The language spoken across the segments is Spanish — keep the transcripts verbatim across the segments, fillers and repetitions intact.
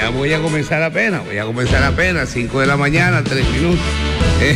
voy a comenzar apenas, voy a comenzar apenas, cinco de la mañana, tres minutos. Eh,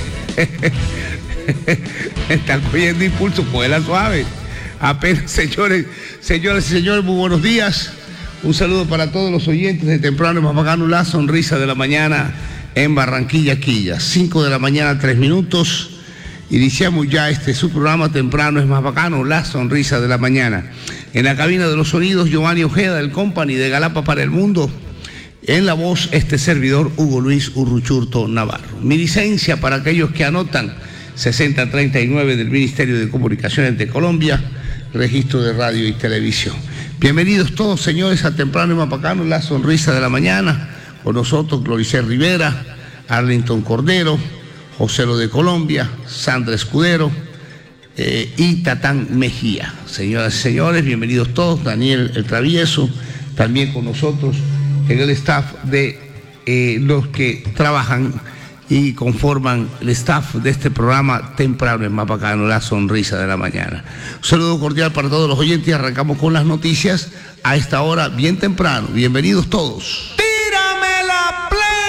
Están cogiendo impulso, cógela suave. Apenas, señores, señores y señores, muy buenos días. Un saludo para todos los oyentes de Temprano es más bacano, la sonrisa de la mañana en Barranquilla, Quilla. cinco de la mañana, tres minutos. Iniciamos ya este su programa Temprano es más bacano, la sonrisa de la mañana. En la cabina de los sonidos, Giovanni Ojeda del Company de Galapa para el Mundo. En la voz, este servidor, Hugo Luis Urruchurto Navarro. Mi licencia para aquellos que anotan, sesenta treinta y nueve del Ministerio de Comunicaciones de Colombia, registro de radio y televisión. Bienvenidos todos, señores, a Temprano y más bacano, la sonrisa de la mañana. Con nosotros, Gloricel Rivera, Arlington Cordero, José Lo de Colombia, Sandra Escudero eh, y Tatán Mejía. Señoras y señores, bienvenidos todos. Daniel El Travieso, también con nosotros en el staff de eh, los que trabajan y conforman el staff de este programa Temprano es más bacano, la sonrisa de la mañana. Un saludo cordial para todos los oyentes y arrancamos con las noticias a esta hora bien temprano. Bienvenidos todos. ¡Tírame la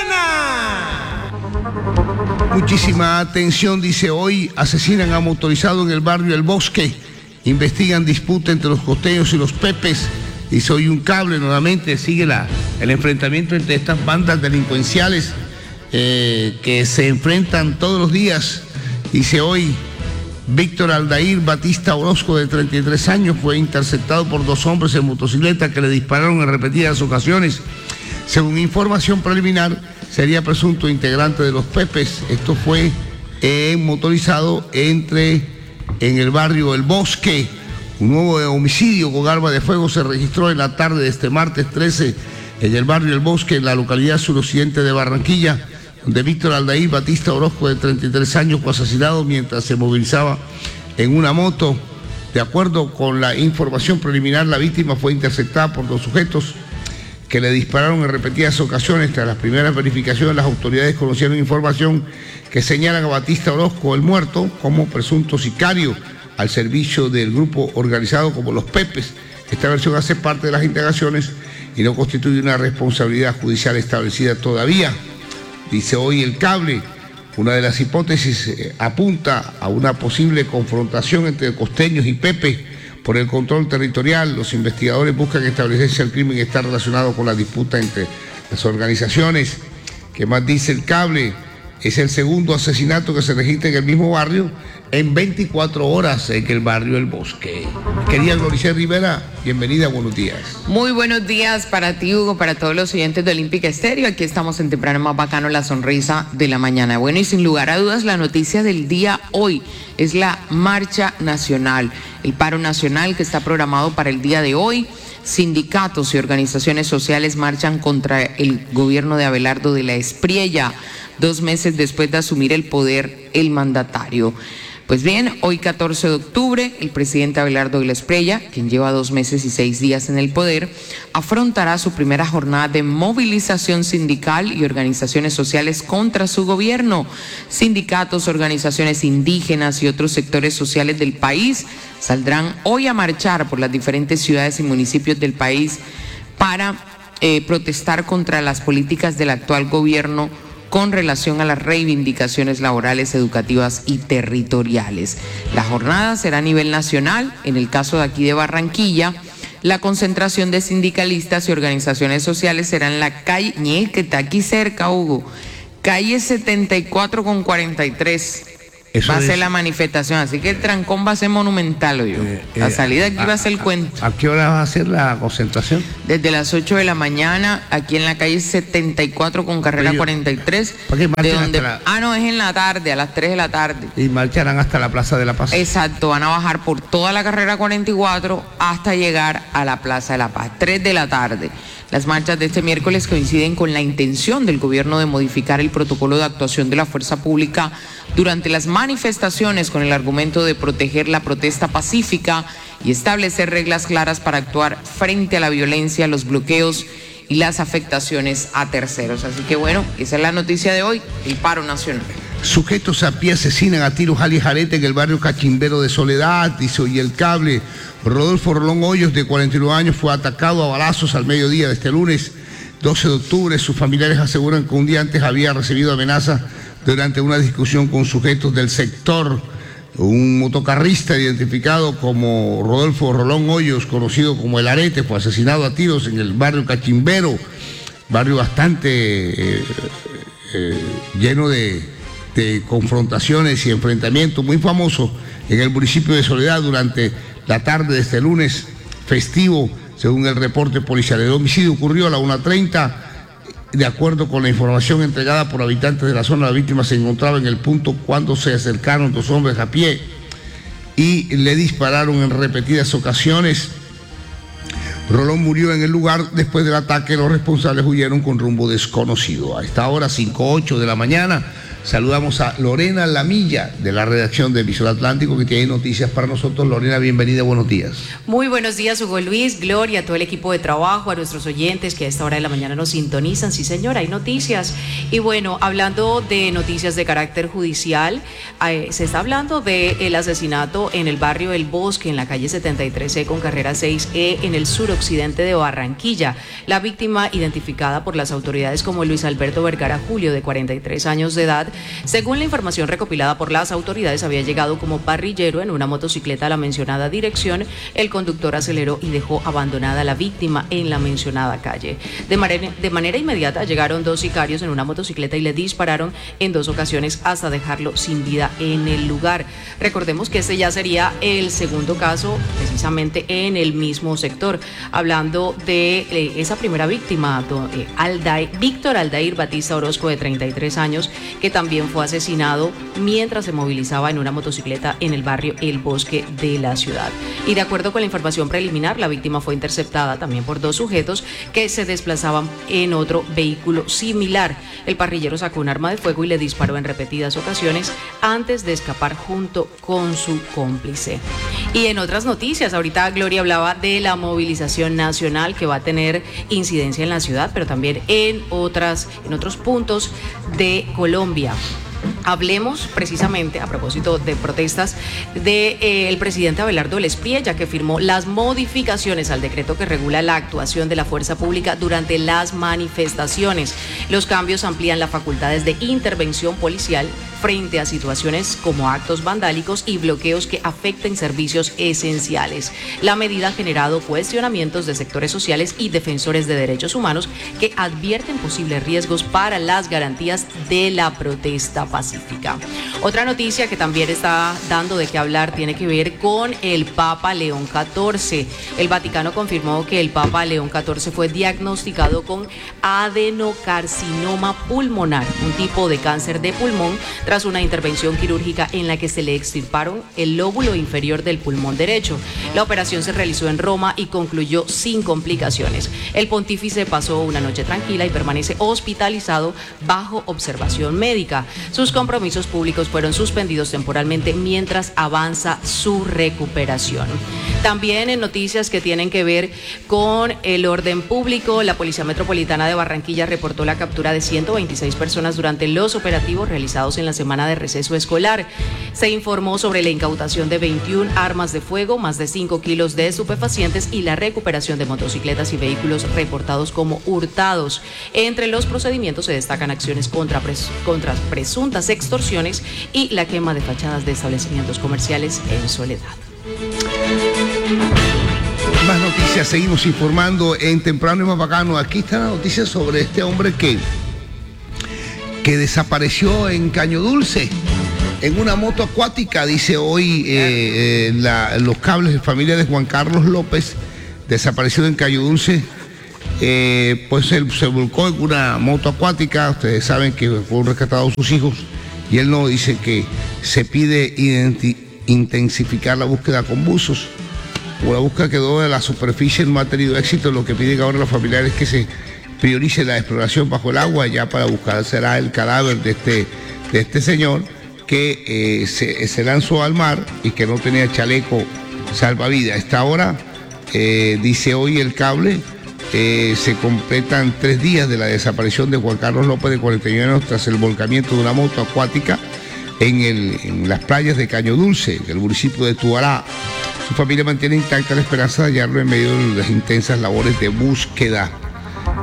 plena! Muchísima atención, dice hoy, asesinan a motorizado en el barrio El Bosque, investigan disputa entre los costeños y los pepes, dice hoy un cable, nuevamente sigue la, el enfrentamiento entre estas bandas delincuenciales eh, que se enfrentan todos los días, dice hoy, Víctor Aldair Batista Orozco, de treinta y tres años, fue interceptado por dos hombres en motocicleta que le dispararon en repetidas ocasiones. Según información preliminar, sería presunto integrante de los Pepes. Esto fue eh, motorizado entre en el barrio El Bosque. Un nuevo homicidio con arma de fuego se registró en la tarde de este martes trece en el barrio El Bosque, en la localidad suroccidente de Barranquilla, donde Víctor Aldair Batista Orozco, de treinta y tres años, fue asesinado mientras se movilizaba en una moto. De acuerdo con la información preliminar, la víctima fue interceptada por dos sujetos que le dispararon en repetidas ocasiones. Tras las primeras verificaciones, las autoridades conocieron información que señalan a Batista Orozco, el muerto, como presunto sicario al servicio del grupo organizado como los Pepes. Esta versión hace parte de las indagaciones y no constituye una responsabilidad judicial establecida todavía. Dice hoy el cable, una de las hipótesis eh, apunta a una posible confrontación entre costeños y Pepe por el control territorial. Los investigadores buscan establecer si el crimen está relacionado con la disputa entre las organizaciones. ¿Qué más dice el cable? Es el segundo asesinato que se registra en el mismo barrio en veinticuatro horas en el barrio El Bosque. Querida Gloricel Rivera, bienvenida, buenos días. Muy buenos días para ti, Hugo, para todos los oyentes de Olímpica Estéreo. Aquí estamos en Temprano más bacano, la sonrisa de la mañana. Bueno, y sin lugar a dudas, la noticia del día hoy es la marcha nacional, el paro nacional que está programado para el día de hoy. Sindicatos y organizaciones sociales marchan contra el gobierno de Abelardo de la Espriella, dos meses después de asumir el poder el mandatario. Pues bien, hoy catorce de octubre, el presidente Abelardo de la Espriella, quien lleva dos meses y seis días en el poder, afrontará su primera jornada de movilización sindical y organizaciones sociales contra su gobierno. Sindicatos, organizaciones indígenas y otros sectores sociales del país saldrán hoy a marchar por las diferentes ciudades y municipios del país para eh, protestar contra las políticas del actual gobierno con relación a las reivindicaciones laborales, educativas y territoriales. La jornada será a nivel nacional. En el caso de aquí de Barranquilla, la concentración de sindicalistas y organizaciones sociales será en la calle, que está aquí cerca, Hugo, calle setenta y cuatro con cuarenta y tres. Eso va a ser es... la manifestación, así que el trancón va a ser monumental, yo. Eh, eh, la salida aquí a, va a ser el cuento. ¿A qué hora va a ser la concentración? Desde las ocho de la mañana, aquí en la calle setenta y cuatro con carrera yo, cuarenta y tres. ¿Para qué marchan de donde, hasta la... Ah, no, es en la tarde, a las tres de la tarde. Y marcharán hasta la Plaza de la Paz. Exacto, van a bajar por toda la carrera cuarenta y cuatro hasta llegar a la Plaza de la Paz, tres de la tarde. Las marchas de este miércoles coinciden con la intención del gobierno de modificar el protocolo de actuación de la fuerza pública durante las manifestaciones con el argumento de proteger la protesta pacífica y establecer reglas claras para actuar frente a la violencia, los bloqueos y las afectaciones a terceros. Así que bueno, esa es la noticia de hoy, el paro nacional. Sujetos a pie asesinan a tiros Jali Jarete en el barrio Cachimbero de Soledad, dice hoy el cable. Rodolfo Rolón Hoyos, de cuarenta y nueve años, fue atacado a balazos al mediodía de este lunes, doce de octubre. Sus familiares aseguran que un día antes había recibido amenazas durante una discusión con sujetos del sector. Un motocarrista identificado como Rodolfo Rolón Hoyos, conocido como El Arete, fue asesinado a tiros en el barrio Cachimbero, barrio bastante eh, eh, lleno de, de confrontaciones y enfrentamientos, muy famoso en el municipio de Soledad durante la tarde de este lunes festivo, según el reporte policial. El homicidio ocurrió a la una treinta. De acuerdo con la información entregada por habitantes de la zona, la víctima se encontraba en el punto cuando se acercaron dos hombres a pie y le dispararon en repetidas ocasiones. Rolón murió en el lugar. Después del ataque, los responsables huyeron con rumbo desconocido. A esta hora, cinco ocho de la mañana, saludamos a Lorena Lamilla, de la redacción de Visor Atlántico, que tiene noticias para nosotros. Lorena, bienvenida, buenos días. Muy buenos días, Hugo Luis, Gloria, a todo el equipo de trabajo, a nuestros oyentes que a esta hora de la mañana nos sintonizan. Sí, señora, hay noticias. Y bueno, hablando de noticias de carácter judicial, eh, se está hablando del asesinato en el barrio El Bosque, en la calle setenta y tres E con carrera seis E, en el suroccidente de Barranquilla. La víctima, identificada por las autoridades como Luis Alberto Vergara Julio, de cuarenta y tres años de edad, según la información recopilada por las autoridades, había llegado como parrillero en una motocicleta a la mencionada dirección. El conductor aceleró y dejó abandonada a la víctima en la mencionada calle. De manera, de manera inmediata llegaron dos sicarios en una motocicleta y le dispararon en dos ocasiones hasta dejarlo sin vida en el lugar. Recordemos que este ya sería el segundo caso precisamente en el mismo sector. Hablando de eh, esa primera víctima, eh, Aldair, Víctor Aldair Batista Orozco, de treinta y tres años, que también También fue asesinado mientras se movilizaba en una motocicleta en el barrio El Bosque de la ciudad. Y de acuerdo con la información preliminar, la víctima fue interceptada también por dos sujetos que se desplazaban en otro vehículo similar. El parrillero sacó un arma de fuego y le disparó en repetidas ocasiones antes de escapar junto con su cómplice. Y en otras noticias, ahorita Gloria hablaba de la movilización nacional que va a tener incidencia en la ciudad, pero también en otras, en otros puntos de Colombia. Hablemos precisamente, a propósito de protestas, del de, eh, presidente Abelardo Lespriella, que firmó las modificaciones al decreto que regula la actuación de la fuerza pública durante las manifestaciones. Los cambios amplían las facultades de intervención policial frente a situaciones como actos vandálicos y bloqueos que afecten servicios esenciales. La medida ha generado cuestionamientos de sectores sociales y defensores de derechos humanos que advierten posibles riesgos para las garantías de la protesta pacífica. Otra noticia que también está dando de qué hablar tiene que ver con el Papa León catorce. El Vaticano confirmó que el Papa León catorce fue diagnosticado con adenocarcinoma pulmonar, un tipo de cáncer de pulmón, tras una intervención quirúrgica en la que se le extirparon el lóbulo inferior del pulmón derecho. La operación se realizó en Roma y concluyó sin complicaciones. El pontífice pasó una noche tranquila y permanece hospitalizado bajo observación médica. Sus compromisos públicos fueron suspendidos temporalmente mientras avanza su recuperación. También en noticias que tienen que ver con el orden público, la Policía Metropolitana de Barranquilla reportó la captura de ciento veintiséis personas durante los operativos realizados en la semana de receso escolar. Se informó sobre la incautación de veintiuna armas de fuego, más de cinco kilos de estupefacientes y la recuperación de motocicletas y vehículos reportados como hurtados. Entre los procedimientos se destacan acciones contra, pres contra presuntas extorsiones y la quema de fachadas de establecimientos comerciales en Soledad. Más noticias, seguimos informando en Temprano y Más Bacano. Aquí está la noticia sobre este hombre que, que desapareció en Caño Dulce, en una moto acuática. Dice hoy eh, eh, la, los cables de familia de Juan Carlos López, desaparecido en Caño Dulce. Eh, pues él se volcó en una moto acuática. Ustedes saben que fue rescatado a sus hijos y él no dice que se pide intensificar la búsqueda con buzos. Como la búsqueda quedó de la superficie, no ha tenido éxito. Lo que piden ahora los familiares es que se priorice la exploración bajo el agua ya para buscar será el cadáver de este, de este señor que eh, se, se lanzó al mar y que no tenía chaleco salvavidas. A esta hora, eh, dice hoy el cable, eh, se completan tres días de la desaparición de Juan Carlos López, de cuarenta y uno años, tras el volcamiento de una moto acuática en, el, en las playas de Caño Dulce, en el municipio de Tubará. Su familia mantiene intacta la esperanza de hallarlo en medio de las intensas labores de búsqueda.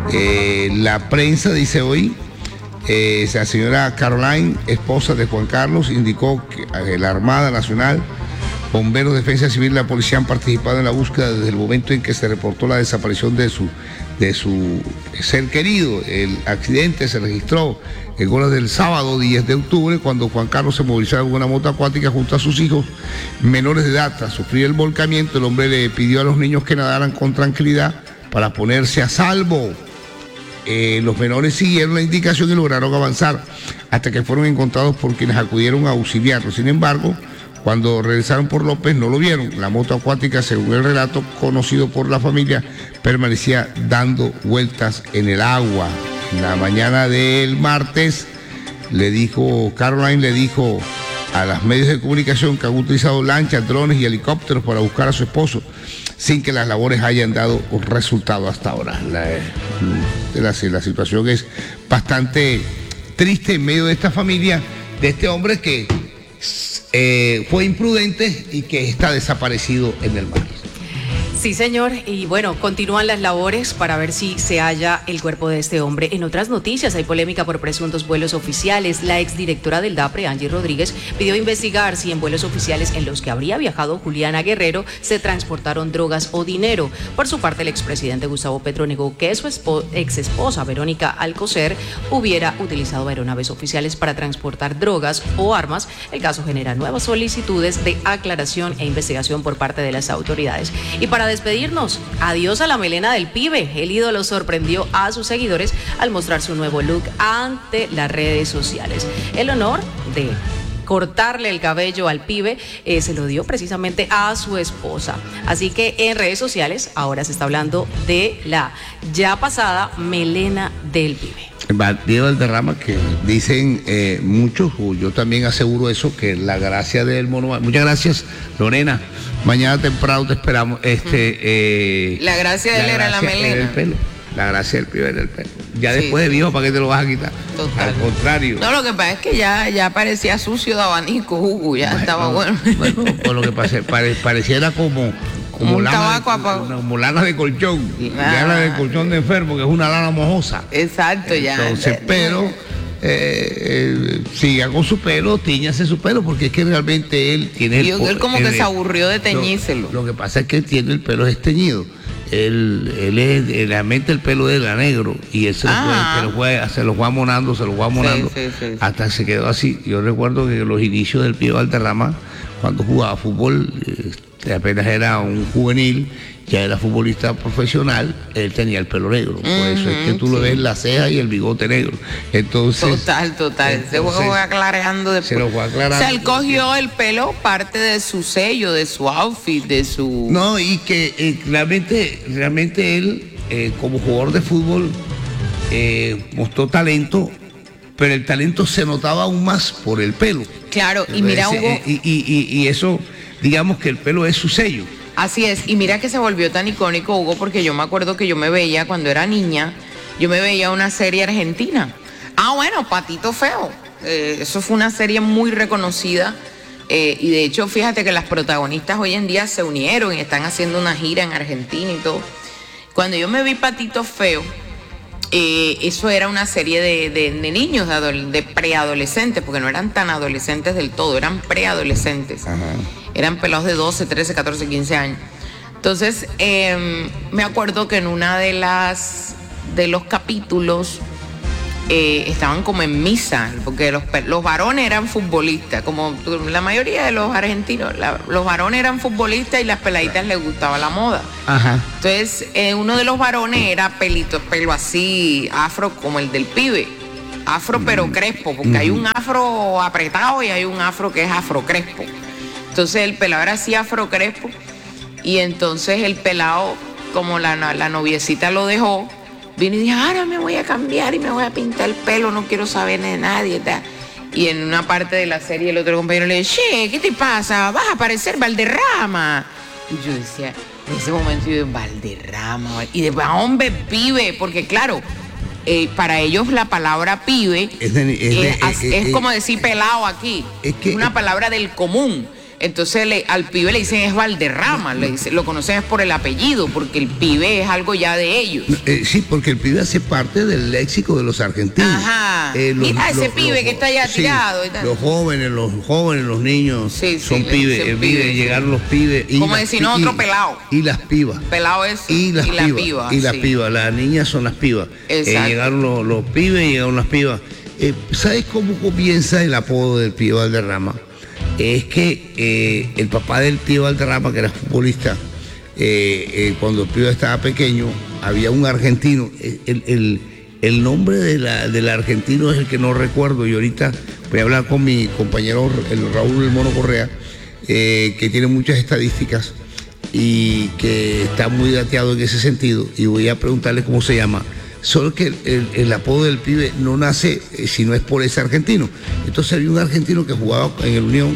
Eh, la prensa dice hoy, eh, la señora Caroline, esposa de Juan Carlos, indicó que la Armada Nacional, Bomberos, Defensa Civil y la policía han participado en la búsqueda desde el momento en que se reportó la desaparición de su, de su ser querido. El accidente se registró en horas del sábado diez de octubre, cuando Juan Carlos se movilizaba en una moto acuática junto a sus hijos menores de edad. Tras sufrir el volcamiento, el hombre le pidió a los niños que nadaran con tranquilidad para ponerse a salvo. Eh, los menores siguieron la indicación y lograron avanzar hasta que fueron encontrados por quienes acudieron a auxiliarlos. Sin embargo, cuando regresaron por López no lo vieron. La moto acuática, según el relato conocido por la familia, permanecía dando vueltas en el agua. En la mañana del martes, le dijo, Caroline le dijo a los medios de comunicación que han utilizado lanchas, drones y helicópteros para buscar a su esposo, sin que las labores hayan dado resultado hasta ahora. La, la, la situación es bastante triste en medio de esta familia, de este hombre que eh, fue imprudente y que está desaparecido en el mar. Sí, señor, y bueno, continúan las labores para ver si se halla el cuerpo de este hombre. En otras noticias, hay polémica por presuntos vuelos oficiales. La exdirectora del DAPRE, Angie Rodríguez, pidió investigar si en vuelos oficiales en los que habría viajado Juliana Guerrero se transportaron drogas o dinero. Por su parte, el expresidente Gustavo Petro negó que su ex esposa, Verónica Alcocer, hubiera utilizado aeronaves oficiales para transportar drogas o armas. El caso genera nuevas solicitudes de aclaración e investigación por parte de las autoridades. Y para despedirnos, adiós a la melena del pibe. El ídolo sorprendió a sus seguidores al mostrar su nuevo look ante las redes sociales. El honor de cortarle el cabello al pibe eh, se lo dio precisamente a su esposa. Así que en redes sociales ahora se está hablando de la ya pasada melena del pibe. Diego Valderrama, que dicen eh, muchos, yo también aseguro eso, que la gracia del mono. Muchas gracias, Lorena. Mañana temprano te esperamos. Este, eh, la gracia de él era la melena. Era el pelo. La gracia del pibe era el pelo. Ya sí, después de viejo, ¿para qué te lo vas a quitar? Total. Al contrario. No, lo que pasa es que ya, ya parecía sucio de abanico, Hugo, ya bueno, estaba bueno. Bueno, por lo que pase, pare, pareciera como, como, un lana tabaco de, como lana de colchón. Ah. Lana de colchón de enfermo, que es una lana mojosa. Exacto, ya. Entonces, pero eh, eh, siga con su pelo, tíñase su pelo, porque es que realmente él tiene el, y él como el, que se aburrió de teñírselo. Lo, lo que pasa es que él tiene el pelo esteñido. Él, él es, realmente el pelo de él era negro y él se lo, fue, se, lo fue, se lo fue amonando, se lo fue amonando sí, sí, sí, hasta que se quedó así. Yo recuerdo que los inicios del Pío Valderrama, cuando jugaba fútbol, eh, apenas era un juvenil, ya era futbolista profesional, él tenía el pelo negro. Por uh-huh, eso es que tú sí. lo ves la ceja y el bigote negro. Entonces, total, total. Entonces, se fue aclarando después. Se lo fue aclarando. O sea, él cogió el pelo parte de su sello, de su outfit, de su... No, y que eh, realmente, realmente él, eh, como jugador de fútbol, eh, mostró talento, pero el talento se notaba aún más por el pelo. Claro, y mira, Hugo... Eh, y, y, y, y eso, digamos que el pelo es su sello. Así es, y mira que se volvió tan icónico, Hugo, porque yo me acuerdo que yo me veía cuando era niña, yo me veía una serie argentina. Ah, bueno, Patito Feo. Eh, eso fue una serie muy reconocida. Eh, y de hecho, fíjate que las protagonistas hoy en día se unieron y están haciendo una gira en Argentina y todo. Cuando yo me vi Patito Feo, eh, eso era una serie de, de, de niños, de, adole- de preadolescentes, porque no eran tan adolescentes del todo, eran preadolescentes. Ajá. Eran pelados de doce, trece, catorce, quince años. Entonces, eh, me acuerdo que en una de las de los capítulos eh, estaban como en misa, porque los, los varones eran futbolistas, como la mayoría de los argentinos, la, los varones eran futbolistas y las peladitas les gustaba la moda. Ajá. Entonces, eh, uno de los varones era pelito, pelo así, afro como el del pibe. Afro pero crespo, porque mm. hay un afro apretado y hay un afro que es afro crespo. Entonces el pelado era así afro crespo y entonces el pelado, como la, la noviecita lo dejó, vino y dijo, ahora me voy a cambiar y me voy a pintar el pelo, no quiero saber de nadie. Tal. Y en una parte de la serie el otro compañero le dice, che, ¿qué te pasa? Vas a parecer Valderrama. Y yo decía, en ese momento yo digo, Valderrama. Y de hombre, pibe, porque claro, eh, para ellos la palabra pibe es, de, es, de, es, es, es, es como decir pelado aquí. Es que, una palabra del común. Entonces le, al pibe le dicen es Valderrama, le dice, lo conocen es por el apellido, porque el pibe es algo ya de ellos. Eh, sí, porque el pibe hace parte del léxico de los argentinos. Ajá. Eh, los, Mira ese los, pibe los, que está allá sí, tirado. Y tal. Los jóvenes, los jóvenes, los niños sí, sí, son pibes. Eh, pibe, sí. Llegaron los pibes. Y como las, decir otro pelado. Y las pibas. Pelado es. Y las y pibas. La piba, y las sí. pibas. Las niñas son las pibas. Eh, llegaron los, los pibes y llegaron las pibas. Eh, ¿Sabes cómo comienza el apodo del pibe Valderrama? Es que eh, el papá del tío Valderrama, que era futbolista, eh, eh, cuando el pibe estaba pequeño, había un argentino. El, el, el nombre de la, del argentino es el que no recuerdo, y ahorita voy a hablar con mi compañero el Raúl El Mono Correa, eh, que tiene muchas estadísticas y que está muy dateado en ese sentido, y voy a preguntarle cómo se llama. Solo que el, el, el apodo del pibe no nace eh, si no es por ese argentino. Entonces había un argentino que jugaba en el Unión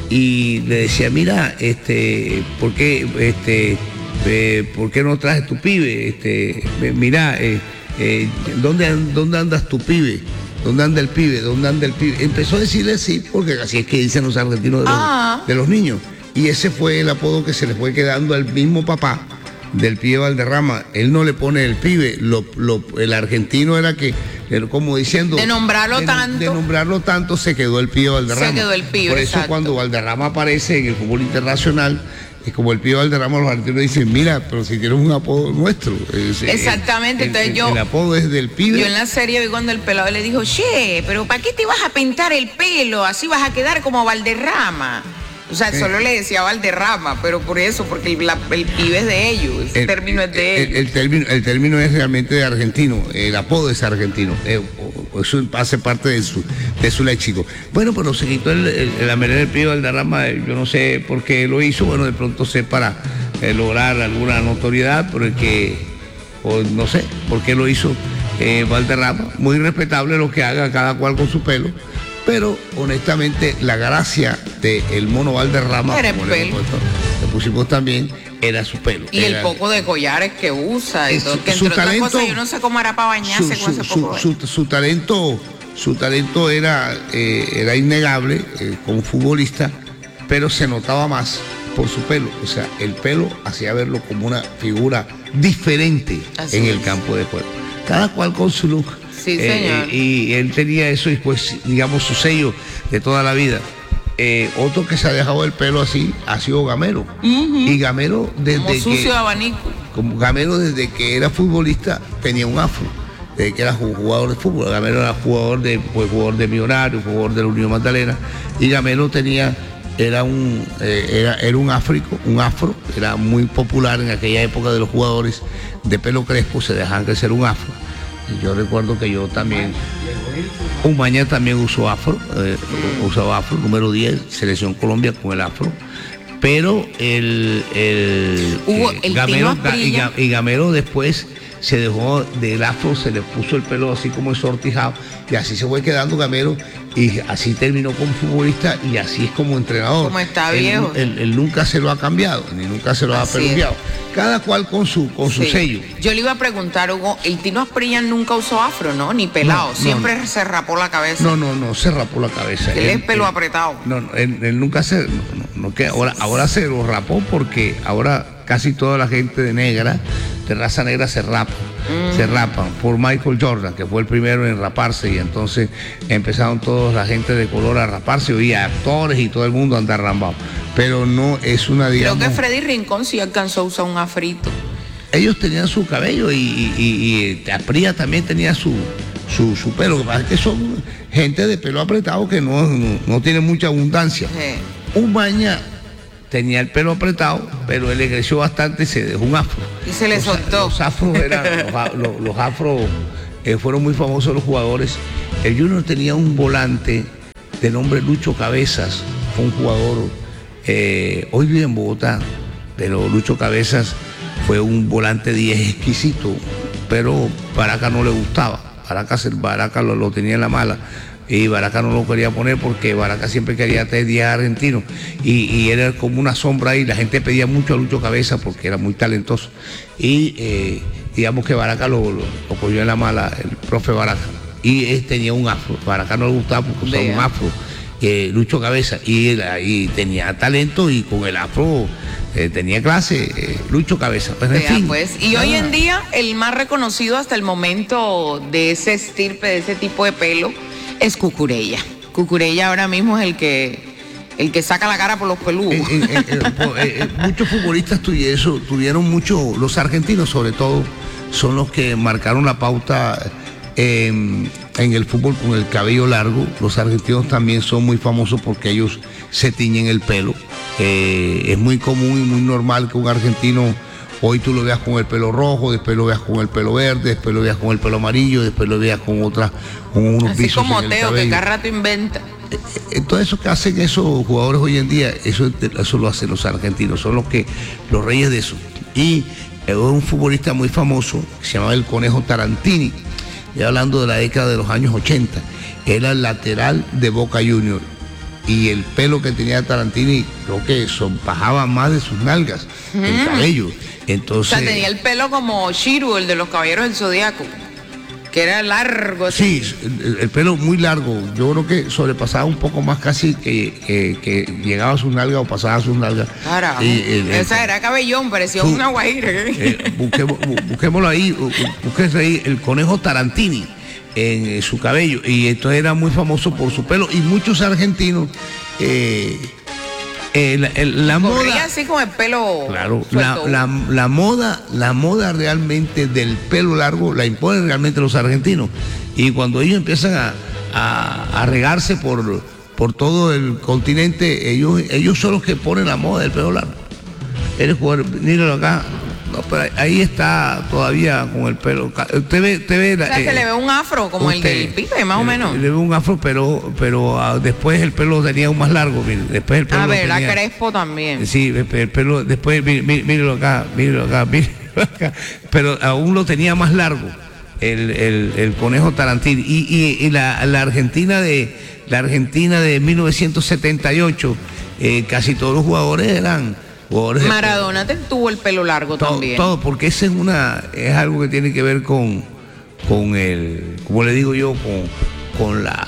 y le decía, mira, este, ¿por qué, este, eh, ¿por qué no traes tu pibe? Este, eh, mira, eh, eh, ¿dónde, ¿dónde andas tu pibe? ¿Dónde anda el pibe? ¿Dónde anda el pibe? Empezó a decirle sí, porque así es que dicen los argentinos de los, ah. de los niños. Y ese fue el apodo que se le fue quedando al mismo papá del pibe Valderrama. Él no le pone el pibe, lo, lo, el argentino era que, como diciendo, de nombrarlo de, tanto de nombrarlo tanto se quedó el pibe Valderrama. Se quedó el pibe, por eso exacto. Cuando Valderrama aparece en el fútbol internacional, es como el pibe Valderrama, los argentinos dicen, mira, pero si tienes un apodo nuestro. Es, exactamente. el, Entonces el, yo el apodo es del pibe. Yo en la serie vi cuando el pelado le dijo, che, pero ¿para qué te vas a pintar el pelo? Así vas a quedar como Valderrama. O sea, solo le decía Valderrama, pero por eso, porque el, la, el pibe es de ellos, el, el término es de el, ellos. El, el, término, el término es realmente de argentino, el apodo es argentino, eh, eso hace parte de su, de su léxico. Bueno, pero se quitó el, el, la melena del pibe Valderrama, yo no sé por qué lo hizo, bueno, de pronto sé para eh, lograr alguna notoriedad, pero el que, o no sé por qué lo hizo eh, Valderrama, muy respetable lo que haga cada cual con su pelo. Pero honestamente la gracia del mono Valderrama, era como el le, pelo. puesto, le pusimos también, era su pelo. Y era, el poco de collares que usa, y todo, su, que entre su otras talento, cosas yo no sé cómo hará para bañarse su, con ese su, poco. Su, su, su talento, su talento era, eh, era innegable eh, como futbolista, pero se notaba más por su pelo. O sea, el pelo hacía verlo como una figura diferente Así en es. el campo de juego. Cada cual con su look. Sí, señor. Eh, y él tenía eso y pues, digamos, su sello de toda la vida. Eh, otro que se ha dejado el pelo así ha sido Gamero. Uh-huh. Y Gamero desde como sucio que, de abanico. como Gamero desde que era futbolista tenía un afro, desde que era jugador de fútbol. Gamero era jugador de, pues, jugador de Millonarios, jugador de la Unión Magdalena, y Gamero tenía, era un, eh, era, era un africo, un afro, era muy popular en aquella época de los jugadores de pelo crespo, se dejaban crecer un afro. Y yo recuerdo que yo también, Umaña también usó afro, eh, usaba afro, número diez, Selección Colombia con el afro, pero el, el, Hubo eh, el Gamero, Tino y, Asprilla. y Gamero después se dejó del afro, se le puso el pelo así como ensortijado, y así se fue quedando Gamero, y así terminó como futbolista, y así es como entrenador. Como está Él- viejo. Él, él nunca se lo ha cambiado, ni nunca se lo ha Así es. peluqueado. Cada cual con su, con su Sí. sello. Yo le iba a preguntar, Hugo, el Tino Asprilla nunca usó afro, ¿no? Ni pelado, No, no, siempre no. se rapó la cabeza. No, no, no, se rapó la cabeza. Él es pelo apretado. No, no, él, él nunca se, no, no, no, que ahora, ahora se lo rapó porque ahora casi toda la gente de negra, de raza negra se rapa, Mm. se rapan, por Michael Jordan, que fue el primero en raparse, y entonces empezaron toda la gente de color a raparse, y actores y todo el mundo a andar rambado. Pero no es una, Creo digamos... que Freddy Rincón sí alcanzó a usar un afrito. Ellos tenían su cabello y, y, y, y Asprilla también tenía su, su, su pelo. Lo que pasa es que son gente de pelo apretado que no, no, no tiene mucha abundancia. Sí. Umaña tenía el pelo apretado, pero él le creció bastante y se dejó un afro. Y se le Los- soltó. Los afros eran, los, a- los, los afros eh, fueron muy famosos los jugadores. El Junior tenía un volante de nombre Lucho Cabezas, fue un jugador, eh, hoy vive en Bogotá, pero Lucho Cabezas fue un volante diez exquisito, pero Baraca no le gustaba. Baraca, se- Baraca lo, lo tenía en la mala. Y Baraca no lo quería poner porque Baraca siempre quería tener diez argentinos. Y, y era como una sombra ahí. La gente pedía mucho a Lucho Cabeza porque era muy talentoso. Y eh, digamos que Baraca lo, lo, lo cogió en la mala, el profe Baraca. Y él tenía un afro. Baraca no le gustaba porque usaba Vea. un afro. eh, Lucho Cabeza, y, él, y tenía talento y con el afro eh, tenía clase, eh, Lucho Cabeza. Pues, en Vea, fin, pues. Y nada. hoy en día el más reconocido hasta el momento de ese estirpe, de ese tipo de pelo, es Cucurella. Cucurella ahora mismo es el que el que saca la cara por los peludos. Eh, eh, eh, eh, po- eh, eh, muchos futbolistas tuvieron, eso, tuvieron mucho, los argentinos sobre todo, son los que marcaron la pauta eh, en el fútbol con el cabello largo. Los argentinos también son muy famosos porque ellos se tiñen el pelo. Eh, es muy común y muy normal que un argentino hoy tú lo veas con el pelo rojo, después lo veas con el pelo verde, después lo veas con el pelo amarillo, después lo veas con otras, con unos Así visos como en el Teo, que cabello. cada rato inventa. Todo eso que hacen esos jugadores hoy en día, eso, eso lo hacen los argentinos, son los que los reyes de eso. Y eh, un futbolista muy famoso que se llamaba el Conejo Tarantini, ya hablando de la década de los años ochenta, era el lateral de Boca Juniors. Y el pelo que tenía Tarantini, creo que sonpajaba más de sus nalgas, el cabello. O Entonces, sea, tenía el pelo como Shiru, el de los Caballeros del Zodiaco, que era largo. así. sí, el, el pelo muy largo. Yo creo que sobrepasaba un poco más casi que, que, que llegaba a sus nalgas o pasaba a sus nalgas. Carajo. Y, el- el- Esa era cabellón, parecía Tú- una guajira. eh, busquemos- bu- busquémoslo ahí, bu- búsquese ahí el Conejo Tarantini en eh, su cabello. Y esto era muy famoso por su pelo. Y muchos argentinos, eh, eh, la, el- la Corría moda. así con el pelo Claro, la, suelto. la, la moda, la moda realmente del pelo largo la imponen realmente los argentinos. Y cuando ellos empiezan a, a, a regarse por, por todo el continente, ellos, ellos son los que ponen la moda del pelo largo. Eres jugador, míralo acá. No, pero ahí está todavía con el pelo. Usted ve, usted ve O sea, eh, que le ve un afro como el usted- del Pipe, más o le- menos. Le ve un afro, pero, pero ah, después el pelo tenía aún más largo. Mire, después el pelo A lo ver, la tenía- Crespo también. Sí, el pelo, después, mí- mí- mírelo acá, mírelo acá, mírelo acá, pero aún lo tenía más largo, el, el, el Conejo Tarantini. Y, y, y la, la Argentina de la Argentina de mil novecientos setenta y ocho, eh, casi todos los jugadores eran jugadores de- Maradona te- tuvo el pelo largo todo, también. todo, porque ese es una, es algo que tiene que ver con, con el, como le digo yo, con, con la,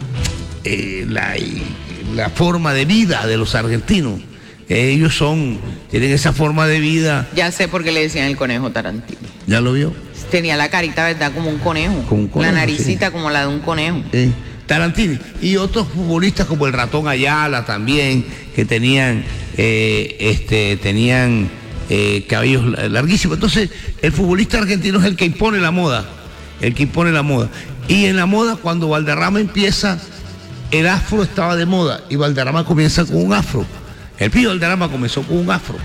eh, la, la forma de vida de los argentinos. Ellos son, tienen esa forma de vida. Ya sé por qué le decían el Conejo Tarantino. ¿Ya lo vio? Tenía la carita, ¿verdad? Como un conejo. Como un conejo, la naricita como la de un conejo. Eh, Tarantini. Y otros futbolistas como el Ratón Ayala también, que tenían, eh, este, tenían eh, cabellos larguísimos. Entonces, el futbolista argentino es el que impone la moda, el que impone la moda. Y en la moda, cuando Valderrama empieza, el afro estaba de moda y Valderrama comienza con un afro. El Pío Valderrama comenzó con un afro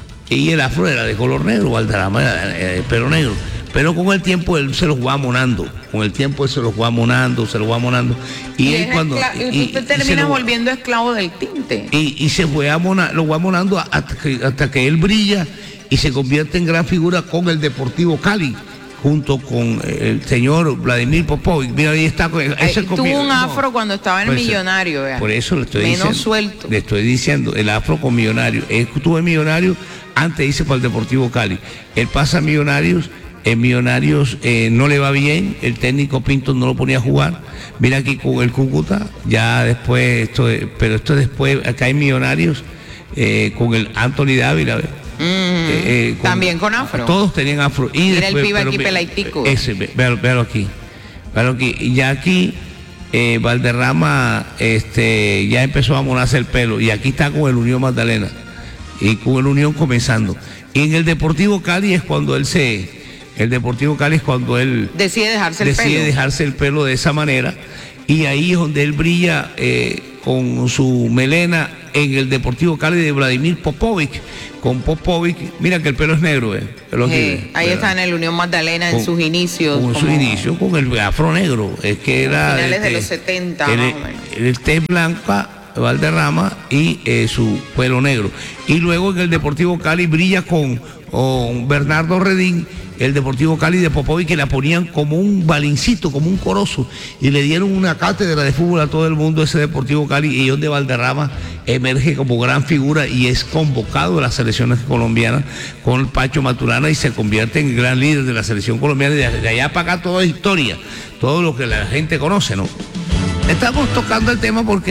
y el afro era de color negro, Valderrama era de pelo negro. Pero con el tiempo él se los va monando, con el tiempo él se los va monando, se los va monando. Y, Y, él es cuando... escla- y y- usted y se termina lo- volviendo esclavo del tinte. y, y se fue amona- lo va monando hasta que, hasta que él brilla y se convierte en gran figura con el Deportivo Cali, junto con el señor Vladimir Popovic. Mira, ahí está. Con, Ay, ese tuvo comi- un no, afro cuando estaba en por el eso- Millonario, vea. Por eso le estoy Menos diciendo. suelto. Le estoy diciendo, el afro con Millonario. Él estuvo en Millonario, antes hice para el Deportivo Cali. Él pasa a Millonarios. En Millonarios eh, no le va bien, el técnico Pinto no lo ponía a jugar. Mira aquí con el Cúcuta, ya después, esto, es- pero esto es después, acá en Millonarios, eh, con el Anthony Dávila. Mm, eh, eh, con- también con afro. Todos tenían afro. Y Mira el después, pibe pero aquí ve- pelaitico. Ese, ve- véalo, véalo aquí. Véalo aquí. Y ya aquí, eh, Valderrama este, ya empezó a monarse el pelo. Y aquí está con el Unión Magdalena. Y con el Unión comenzando. Y en el Deportivo Cali es cuando él se... El Deportivo Cali es cuando él Decide dejarse el decide pelo. dejarse el pelo de esa manera. Y ahí es donde él brilla eh, con su melena en el Deportivo Cali de Vladimir Popovic. Con Popovic, mira que el pelo es negro. Eh. Pelo Sí, aquí, ahí ¿verdad? está en el Unión Magdalena en Con- sus inicios. Con sus como inicios, con el afro negro. Es que era. finales de este, los setenta, el, más o menos. el tez blanca, Valderrama y eh, su pelo negro. Y luego en el Deportivo Cali brilla con, con Bernardo Redín, el Deportivo Cali de Popovic, que la ponían como un balincito, como un corozo, y le dieron una cátedra de fútbol a todo el mundo ese Deportivo Cali, y donde Valderrama emerge como gran figura y es convocado a las selecciones colombianas con el Pacho Maturana y se convierte en gran líder de la selección colombiana. Y de de allá para acá todo es historia, todo lo que la gente conoce, ¿no? Estamos tocando el tema porque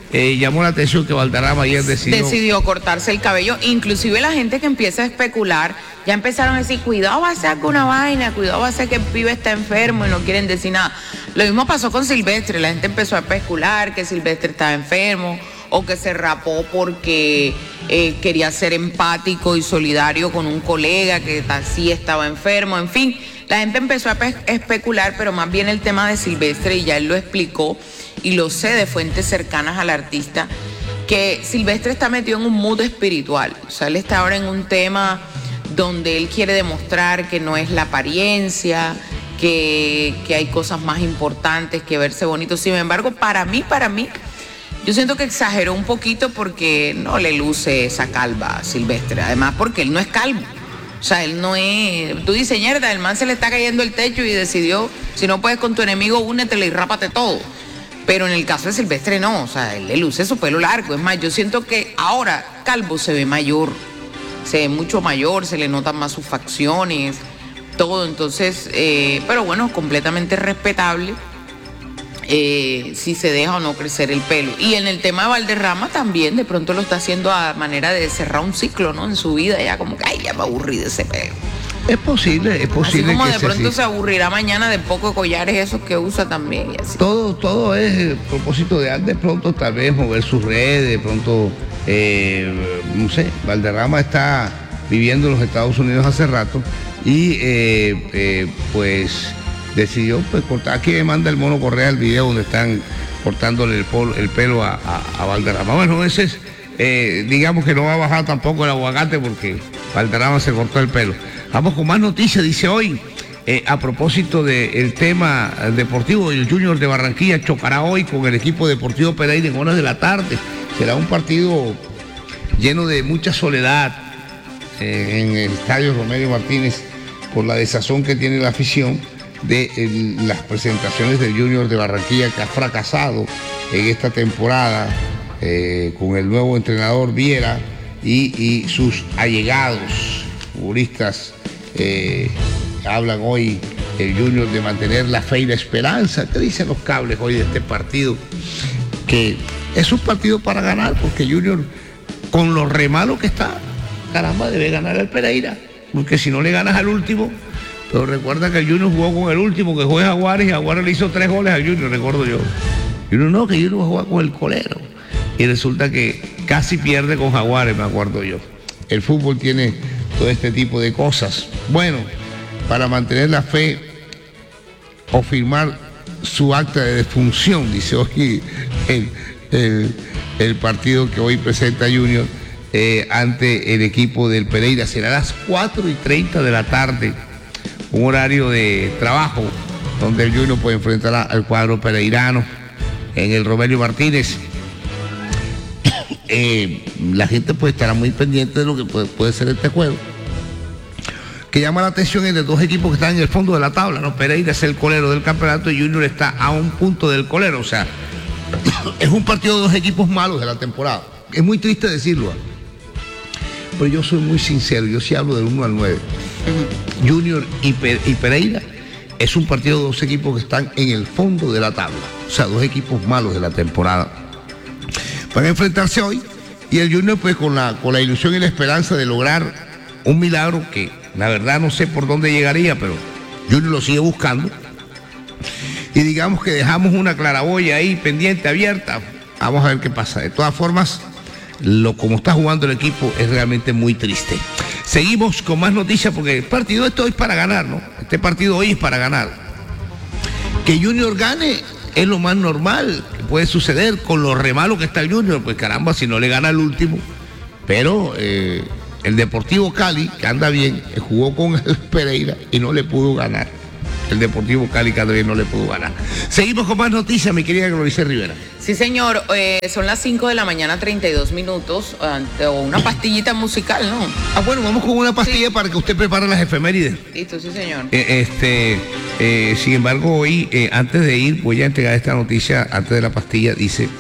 eh, llamó la atención que Valderrama ayer decidió... Decidió cortarse el cabello. Inclusive la gente que empieza a especular, ya empezaron a decir, cuidado va a ser alguna vaina, cuidado va a ser que el pibe está enfermo y no quieren decir nada. Lo mismo pasó con Silvestre, la gente empezó a especular que Silvestre estaba enfermo o que se rapó porque eh, quería ser empático y solidario con un colega que sí estaba enfermo, en fin. La gente empezó a especular, pero más bien el tema de Silvestre, y ya él lo explicó, y lo sé de fuentes cercanas al artista, que Silvestre está metido en un mood espiritual. O sea, él está ahora en un tema donde él quiere demostrar que no es la apariencia, que, que hay cosas más importantes que verse bonito. Sin embargo, para mí, para mí, yo siento que exageró un poquito porque no le luce esa calva a Silvestre. Además, porque él no es calvo. O sea, él no es... Tú dices, mierda, el man se le está cayendo el techo y decidió, si no puedes con tu enemigo, únetele y rápate todo. Pero en el caso de Silvestre no, o sea, él le luce su pelo largo. Es más, yo siento que ahora calvo se ve mayor, se ve mucho mayor, se le notan más sus facciones, todo. Entonces, eh, pero bueno, completamente respetable. Eh, si se deja o no crecer el pelo. Y en el tema de Valderrama también, de pronto lo está haciendo a manera de cerrar un ciclo, ¿no? En su vida, ya como que, ay, ya me aburrí de ese pelo. Es posible, es posible. Así como que de pronto así. se aburrirá mañana de poco collares esos que usa también. Y así. Todo, todo es el propósito de de pronto tal vez mover sus redes, de pronto, eh, no sé, Valderrama está viviendo en los Estados Unidos hace rato y eh, eh, pues decidió pues cortar. Aquí me manda el Mono Correa el video donde están cortándole el, polo, el pelo a, a, a Valderrama. Bueno, ese es, eh, digamos que no va a bajar tampoco el aguacate porque Valderrama se cortó el pelo. Vamos con más noticias, dice hoy, eh, a propósito del tema deportivo, el Junior de Barranquilla chocará hoy con el equipo deportivo Pereira en horas de la tarde. Será un partido lleno de mucha soledad eh, en el estadio Romelio Martínez por la desazón que tiene la afición de el, las presentaciones del Junior de Barranquilla, que ha fracasado en esta temporada eh, con el nuevo entrenador Viera y, y sus allegados futbolistas. Eh, hablan hoy el Junior de mantener la fe y la esperanza. ¿Qué dicen los cables hoy de este partido? Que es un partido para ganar, porque Junior, con lo re malo que está, caramba, debe ganar al Pereira, porque si no le ganas al último. Pero recuerda que el Junior jugó con el último, que fue Jaguares, y Jaguares le hizo tres goles al Junior, recuerdo yo. Junior no, que Junior jugó con el Colero. Y resulta que casi pierde con Jaguares, me acuerdo yo. El fútbol tiene todo este tipo de cosas. Bueno, para mantener la fe o firmar su acta de defunción, dice hoy el, el, el partido que hoy presenta Junior eh, ante el equipo del Pereira. Será a las cuatro y treinta de la tarde. Un horario de trabajo donde el Junior puede enfrentar al cuadro pereirano en el Romelio Martínez. Eh, la gente pues estará muy pendiente de lo que puede, puede ser este juego, que llama la atención entre dos equipos que están en el fondo de la tabla, ¿no? Pereira es el colero del campeonato y Junior está a un punto del colero. O sea, es un partido de dos equipos malos de la temporada. Es muy triste decirlo, pero yo soy muy sincero, yo sí hablo del uno al nueve. Junior y, Pe y Pereira es un partido de dos equipos que están en el fondo de la tabla, o sea, dos equipos malos de la temporada. Van a enfrentarse hoy y el Junior pues con la, con la ilusión y la esperanza de lograr un milagro que la verdad no sé por dónde llegaría, pero Junior lo sigue buscando. Y digamos que dejamos una claraboya ahí pendiente, abierta. Vamos a ver qué pasa. De todas formas, lo como está jugando el equipo es realmente muy triste. Seguimos con más noticias porque el partido esto hoy es para ganar, ¿no? Este partido hoy es para ganar. Que Junior gane es lo más normal que puede suceder con lo re malo que está el Junior. Pues caramba, si no le gana el último. Pero eh, el Deportivo Cali, que anda bien, jugó con el Pereira y no le pudo ganar. El Deportivo Cali que anda bien no le pudo ganar. Seguimos con más noticias, mi querida Glorice Rivera. Sí, señor, eh, son las cinco de la mañana, treinta y dos minutos, eh, o una pastillita musical, ¿no? Ah, bueno, vamos con una pastilla sí. Para que usted prepare las efemérides. Listo, sí, señor. Eh, este, eh, sin embargo, hoy, eh, antes de ir, voy a entregar esta noticia, antes de la pastilla, dice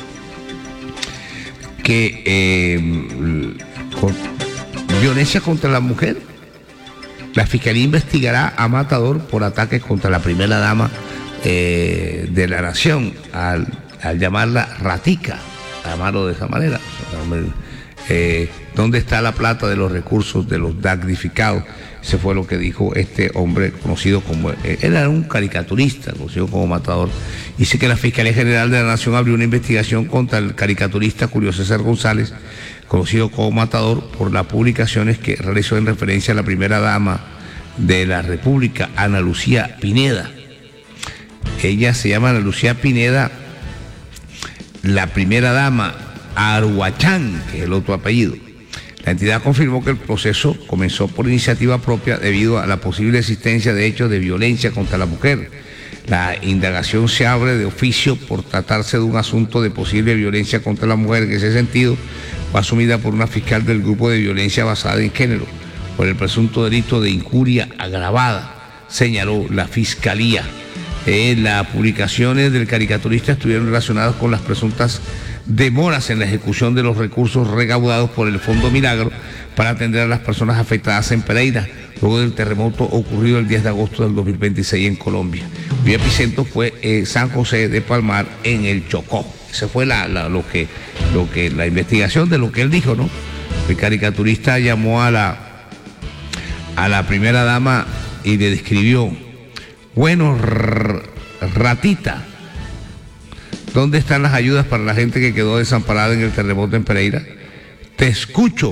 que eh, con violencia contra la mujer, la Fiscalía investigará a Matador por ataques contra la primera dama eh, de la nación, al, al llamarla ratica. llamarlo de esa manera. Eh, ¿Dónde está la plata de los recursos de los damnificados? Ese fue lo que dijo este hombre conocido como, eh, él era un caricaturista, conocido como Matador. Dice que la Fiscalía General de la Nación abrió una investigación contra el caricaturista Julio César González, conocido como Matador, por las publicaciones que realizó en referencia a la primera dama de la República, Ana Lucía Pineda. Ella se llama Ana Lucía Pineda, la primera dama, Aruachán, que es el otro apellido. La entidad confirmó que el proceso comenzó por iniciativa propia debido a la posible existencia de hechos de violencia contra la mujer. La indagación se abre de oficio por tratarse de un asunto de posible violencia contra la mujer. En ese sentido, fue asumida por una fiscal del grupo de violencia basada en género por el presunto delito de injuria agravada, señaló la fiscalía. Eh, las publicaciones del caricaturista estuvieron relacionadas con las presuntas demoras en la ejecución de los recursos recaudados por el Fondo Milagro para atender a las personas afectadas en Pereira, luego del terremoto ocurrido el diez de agosto del dos mil veintiséis en Colombia. El epicentro fue eh, San José de Palmar, en el Chocó. Esa fue la, la, lo que, lo que, la investigación de lo que él dijo, ¿no? El caricaturista llamó a la, a la primera dama y le describió: bueno, ratita, ¿dónde están las ayudas para la gente que quedó desamparada en el terremoto en Pereira? Te escucho,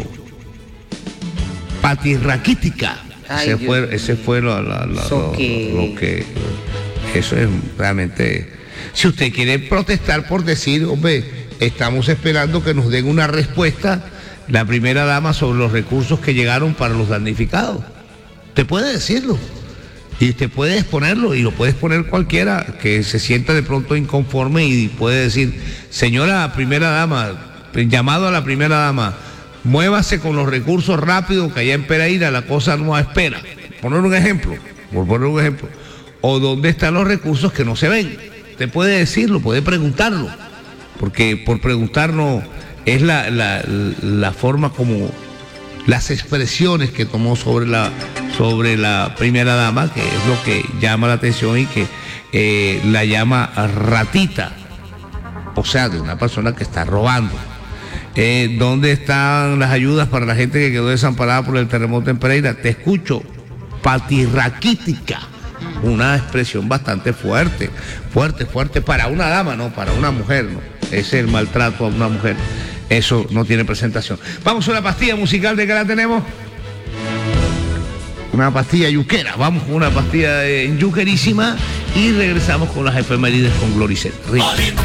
patirraquítica. Ay, ese, fue, ese fue lo, lo, lo, lo, que... lo que... Eso es realmente... Si usted quiere protestar por decir, hombre, estamos esperando que nos den una respuesta la primera dama sobre los recursos que llegaron para los damnificados. Usted puede decirlo. Y usted puede exponerlo, y lo puede exponer cualquiera que se sienta de pronto inconforme y puede decir: señora primera dama, llamado a la primera dama, muévase con los recursos rápido, que allá en Pereira la cosa no espera. Poner un ejemplo, por poner un ejemplo. O dónde están los recursos que no se ven. Usted puede decirlo, puede preguntarlo, porque por preguntarnos es la, la, la forma como las expresiones que tomó sobre la, sobre la primera dama, que es lo que llama la atención, y que eh, la llama ratita, o sea, de una persona que está robando. Eh, ¿Dónde están las ayudas para la gente que quedó desamparada por el terremoto en Pereira? Te escucho, patirraquítica. Una expresión bastante fuerte, fuerte, fuerte para una dama, no para una mujer, ¿no? Ese es el maltrato a una mujer. Eso no tiene presentación. Vamos a una pastilla musical. ¿De qué la tenemos? Una pastilla yuquera. Vamos con una pastilla eh, yuquerísima y regresamos con las efemérides con Gloricet.